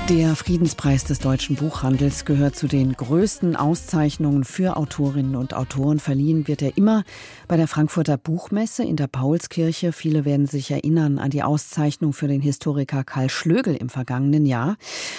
Der Friedenspreis des deutschen Buchhandels gehört zu den größten Auszeichnungen für Autorinnen und Autoren. Verliehen wird er immer bei der Frankfurter Buchmesse in der Paulskirche. Viele werden sich erinnern an die Auszeichnung für den Historiker Karl Schlögel im vergangenen Jahr.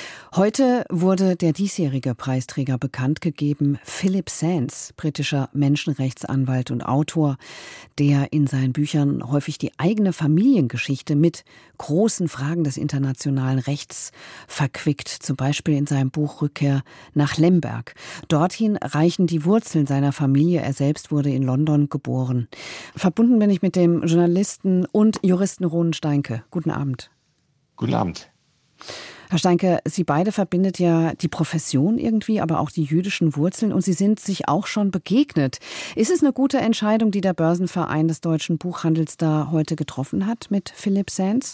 Heute wurde der diesjährige Preisträger bekannt gegeben, Philip Sands, britischer Menschenrechtsanwalt und Autor, der in seinen Büchern häufig die eigene Familiengeschichte mit großen Fragen des internationalen Rechts verquickt, zum Beispiel in seinem Buch Rückkehr nach Lemberg. Dorthin reichen die Wurzeln seiner Familie. Er selbst wurde in London geboren. Verbunden bin ich mit dem Journalisten und Juristen Ronen Steinke. Guten Abend. Guten Abend. Herr Steinke, Sie beide verbindet ja die Profession irgendwie, aber auch die jüdischen Wurzeln, und Sie sind sich auch schon begegnet. Ist es eine gute Entscheidung, die der Börsenverein des deutschen Buchhandels da heute getroffen hat mit Philip Sands?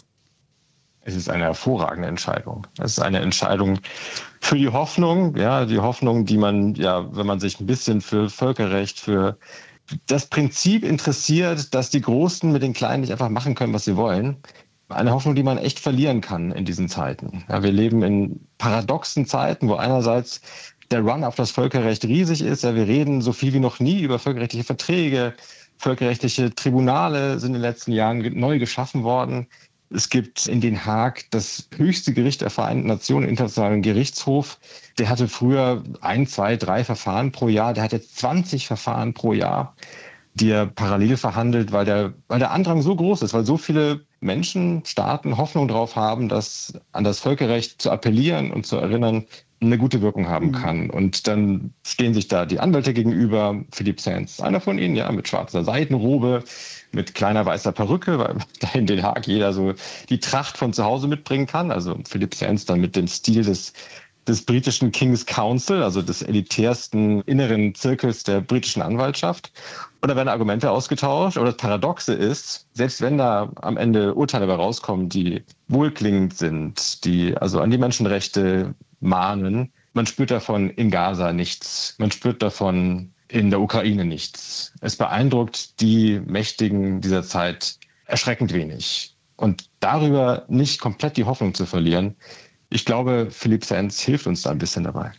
Es ist eine hervorragende Entscheidung. Es ist eine Entscheidung für die Hoffnung, die Hoffnung, die man, wenn man sich ein bisschen für Völkerrecht, für das Prinzip interessiert, dass die Großen mit den Kleinen nicht einfach machen können, was sie wollen. Eine Hoffnung, die man echt verlieren kann in diesen Zeiten. Ja, wir leben in paradoxen Zeiten, wo einerseits der Run auf das Völkerrecht riesig ist. Ja, wir reden so viel wie noch nie über völkerrechtliche Verträge. Völkerrechtliche Tribunale sind in den letzten Jahren neu geschaffen worden. Es gibt in Den Haag das höchste Gericht der Vereinten Nationen, den Internationalen Gerichtshof. Der hatte früher 1, 2, 3 Verfahren pro Jahr. Der hat jetzt 20 Verfahren pro Jahr, die er parallel verhandelt, weil der Andrang so groß ist, weil so viele Menschen, Staaten Hoffnung darauf haben, dass an das Völkerrecht zu appellieren und zu erinnern eine gute Wirkung haben kann. Und dann stehen sich da die Anwälte gegenüber. Philip Sands, einer von ihnen, mit schwarzer Seidenrobe, mit kleiner weißer Perücke, weil da in Den Haag jeder so die Tracht von zu Hause mitbringen kann. Also Philip Sands dann mit dem Stil des britischen King's Council, also des elitärsten inneren Zirkels der britischen Anwaltschaft. Und da werden Argumente ausgetauscht. Aber das Paradoxe ist, selbst wenn da am Ende Urteile dabei rauskommen, die wohlklingend sind, die also an die Menschenrechte mahnen, man spürt davon in Gaza nichts. Man spürt davon in der Ukraine nichts. Es beeindruckt die Mächtigen dieser Zeit erschreckend wenig. Und darüber nicht komplett die Hoffnung zu verlieren, ich glaube, Philip Sands hilft uns da ein bisschen dabei.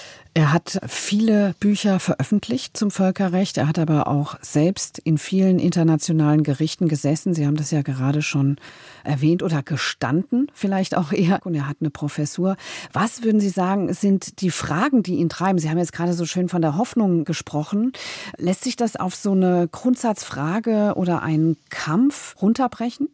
Er hat viele Bücher veröffentlicht zum Völkerrecht. Er hat aber auch selbst in vielen internationalen Gerichten gesessen. Sie haben das ja gerade schon erwähnt oder gestanden, vielleicht auch eher. Und er hat eine Professur. Was würden Sie sagen, sind die Fragen, die ihn treiben? Sie haben jetzt gerade so schön von der Hoffnung gesprochen. Lässt sich das auf so eine Grundsatzfrage oder einen Kampf runterbrechen?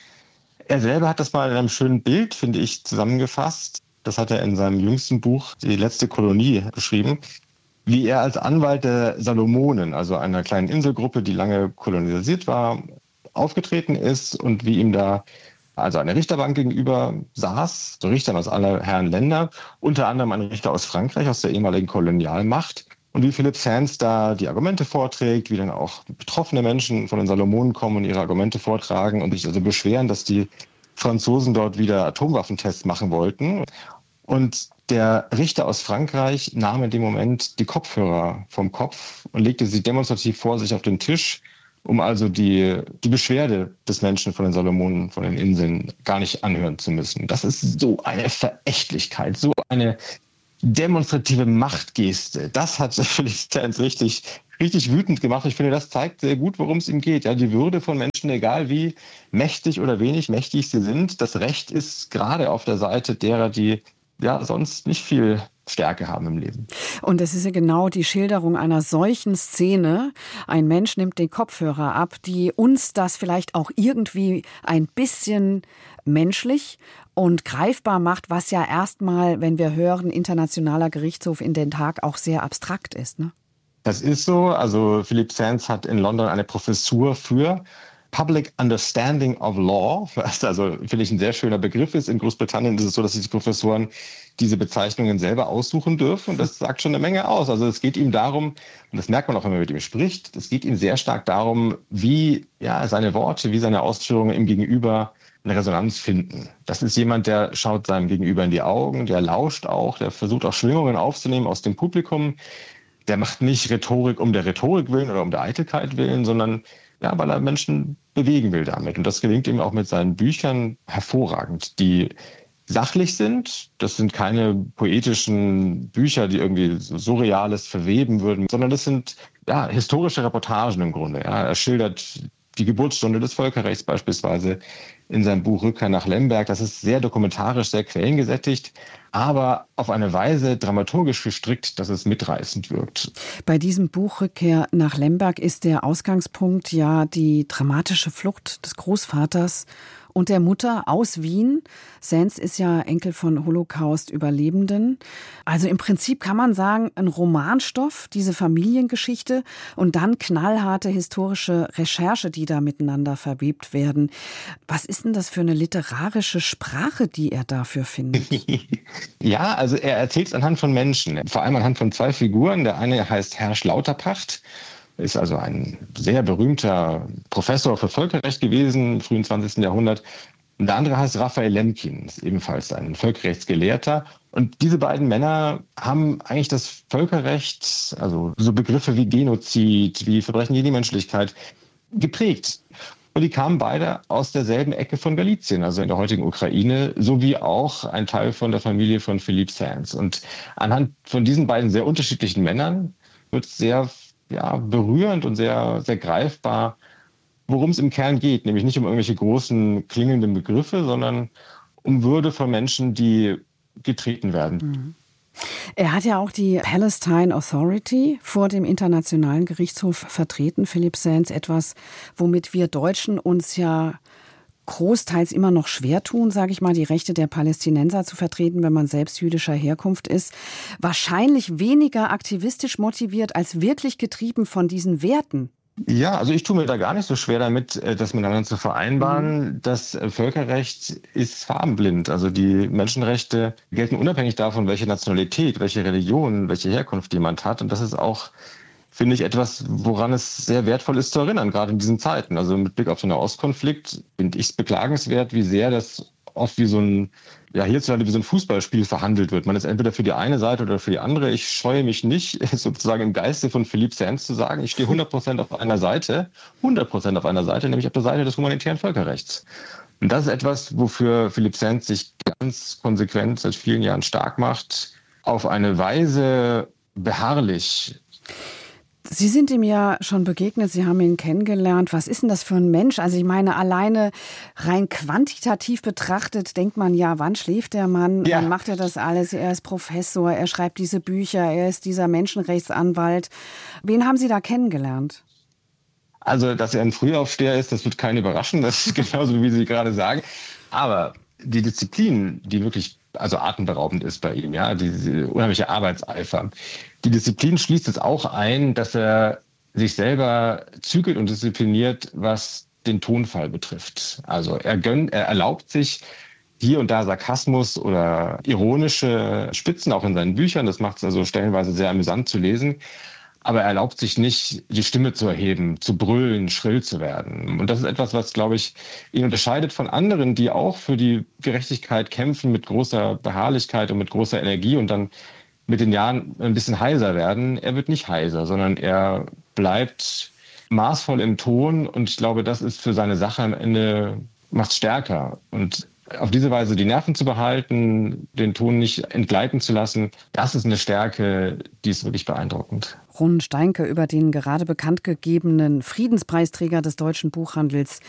Er selber hat das mal in einem schönen Bild, finde ich, zusammengefasst. Das hat er in seinem jüngsten Buch, Die letzte Kolonie, beschrieben. Wie er als Anwalt der Salomonen, also einer kleinen Inselgruppe, die lange kolonialisiert war, aufgetreten ist und wie ihm da also eine Richterbank gegenüber saß, so Richtern aus aller Herren Länder, unter anderem ein Richter aus Frankreich, aus der ehemaligen Kolonialmacht. Und wie Philip Sands da die Argumente vorträgt, wie dann auch betroffene Menschen von den Salomonen kommen und ihre Argumente vortragen und sich also beschweren, dass die Franzosen dort wieder Atomwaffentests machen wollten. Und der Richter aus Frankreich nahm in dem Moment die Kopfhörer vom Kopf und legte sie demonstrativ vor sich auf den Tisch, um also die Beschwerde des Menschen von den Salomonen, von den Inseln gar nicht anhören zu müssen. Das ist so eine Verächtlichkeit, so eine demonstrative Machtgeste. Das hat Philip Sands richtig wütend gemacht. Ich finde, das zeigt sehr gut, worum es ihm geht. Ja, die Würde von Menschen, egal wie mächtig oder wenig mächtig sie sind. Das Recht ist gerade auf der Seite derer, die sonst nicht viel Stärke haben im Leben. Und es ist ja genau die Schilderung einer solchen Szene. Ein Mensch nimmt den Kopfhörer ab, die uns das vielleicht auch irgendwie ein bisschen menschlich und greifbar macht, was ja erstmal, wenn wir hören, Internationaler Gerichtshof in Den Haag, auch sehr abstrakt ist, ne? Das ist so. Also Philip Sands hat in London eine Professur für Public Understanding of Law, was also, finde ich, ein sehr schöner Begriff ist. In Großbritannien ist es so, dass sich die Professoren diese Bezeichnungen selber aussuchen dürfen. Und das sagt schon eine Menge aus. Also es geht ihm darum, und das merkt man auch, wenn man mit ihm spricht, es geht ihm sehr stark darum, wie seine Worte, wie seine Ausführungen im Gegenüber eine Resonanz finden. Das ist jemand, der schaut seinem Gegenüber in die Augen, der lauscht auch, der versucht auch Schwingungen aufzunehmen aus dem Publikum. Der macht nicht Rhetorik um der Rhetorik willen oder um der Eitelkeit willen, sondern weil er Menschen bewegen will damit. Und das gelingt ihm auch mit seinen Büchern hervorragend, die sachlich sind. Das sind keine poetischen Bücher, die irgendwie Surreales verweben würden, sondern das sind historische Reportagen im Grunde. Ja. Er schildert die Geburtsstunde des Völkerrechts beispielsweise in seinem Buch Rückkehr nach Lemberg. Das ist sehr dokumentarisch, sehr quellengesättigt, aber auf eine Weise dramaturgisch gestrickt, dass es mitreißend wirkt. Bei diesem Buch Rückkehr nach Lemberg ist der Ausgangspunkt ja die dramatische Flucht des Großvaters und der Mutter aus Wien. Sands ist ja Enkel von Holocaust-Überlebenden. Also im Prinzip kann man sagen, ein Romanstoff, diese Familiengeschichte und dann knallharte historische Recherche, die da miteinander verwebt werden. Was ist denn das für eine literarische Sprache, die er dafür findet? Ja, also er erzählt es anhand von Menschen, vor allem anhand von 2 Figuren. Der eine heißt Hersch Lauterpacht, ist also ein sehr berühmter Professor für Völkerrecht gewesen im frühen 20. Jahrhundert. Und der andere heißt Raphael Lemkin, ist ebenfalls ein Völkerrechtsgelehrter. Und diese beiden Männer haben eigentlich das Völkerrecht, also so Begriffe wie Genozid, wie Verbrechen gegen die Menschlichkeit, geprägt. Und die kamen beide aus derselben Ecke von Galizien, also in der heutigen Ukraine, sowie auch ein Teil von der Familie von Philippe Sands. Und anhand von diesen beiden sehr unterschiedlichen Männern wird sehr berührend und sehr, sehr greifbar, worum es im Kern geht. Nämlich nicht um irgendwelche großen klingelnden Begriffe, sondern um Würde von Menschen, die getreten werden. Mhm. Er hat ja auch die Palestine Authority vor dem Internationalen Gerichtshof vertreten, Philippe Sands, etwas, womit wir Deutschen uns ja großteils immer noch schwer tun, sage ich mal, die Rechte der Palästinenser zu vertreten, wenn man selbst jüdischer Herkunft ist. Wahrscheinlich weniger aktivistisch motiviert als wirklich getrieben von diesen Werten. Ja, also ich tue mir da gar nicht so schwer damit, das miteinander zu vereinbaren. Das Völkerrecht ist farbenblind. Also die Menschenrechte gelten unabhängig davon, welche Nationalität, welche Religion, welche Herkunft jemand hat. Und das ist auch, finde ich, etwas, woran es sehr wertvoll ist zu erinnern, gerade in diesen Zeiten. Also mit Blick auf den Nahostkonflikt finde ich es beklagenswert, wie sehr das oft wie so ein, hierzulande wie so ein Fußballspiel verhandelt wird. Man ist entweder für die eine Seite oder für die andere. Ich scheue mich nicht, sozusagen im Geiste von Philippe Sands zu sagen, ich stehe 100% auf einer Seite, 100% auf einer Seite, nämlich auf der Seite des humanitären Völkerrechts. Und das ist etwas, wofür Philippe Sands sich ganz konsequent seit vielen Jahren stark macht, auf eine Weise beharrlich. Sie sind ihm ja schon begegnet, Sie haben ihn kennengelernt. Was ist denn das für ein Mensch? Also ich meine, alleine rein quantitativ betrachtet denkt man ja, wann schläft der Mann? Ja. Wann macht er das alles? Er ist Professor, er schreibt diese Bücher, er ist dieser Menschenrechtsanwalt. Wen haben Sie da kennengelernt? Also, dass er ein Frühaufsteher ist, das wird keinen überraschen. Das ist genauso, wie Sie gerade sagen. Aber die Disziplin, die wirklich atemberaubend ist bei ihm, diese unheimliche Arbeitseifer. Die Disziplin schließt es auch ein, dass er sich selber zügelt und diszipliniert, was den Tonfall betrifft. Also er erlaubt sich hier und da Sarkasmus oder ironische Spitzen, auch in seinen Büchern. Das macht es also stellenweise sehr amüsant zu lesen. Aber er erlaubt sich nicht, die Stimme zu erheben, zu brüllen, schrill zu werden. Und das ist etwas, was, glaube ich, ihn unterscheidet von anderen, die auch für die Gerechtigkeit kämpfen mit großer Beharrlichkeit und mit großer Energie und dann mit den Jahren ein bisschen heiser werden. Er wird nicht heiser, sondern er bleibt maßvoll im Ton. Und ich glaube, das ist für seine Sache am Ende, macht stärker. Und auf diese Weise die Nerven zu behalten, den Ton nicht entgleiten zu lassen, das ist eine Stärke, die ist wirklich beeindruckend. Ron Steinke über den gerade bekannt gegebenen Friedenspreisträger des deutschen Buchhandels